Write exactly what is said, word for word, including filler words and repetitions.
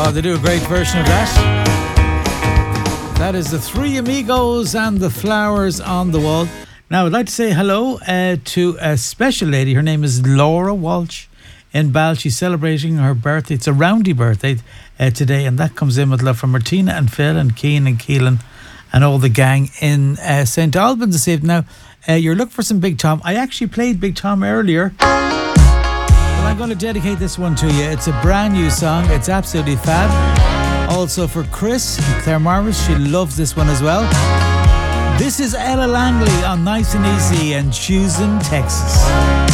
Oh, they do a great version of that. That is the Three Amigos and the Flowers on the Wall. Now, I'd like to say hello uh, to a special lady. Her name is Laura Walsh in Bal. She's celebrating her birthday. It's a roundy birthday uh, today, and that comes in with love from Martina and Phil and Keane and Keelan and all the gang in uh, Saint Albans this evening. Now, uh, you're looking for some Big Tom. I actually played Big Tom earlier, but I'm going to dedicate this one to you. It's a brand new song. It's absolutely fab. Also for Chris and Claire Marvis. She loves this one as well. This is Ella Langley on Nice and Easy and Choosing Texas.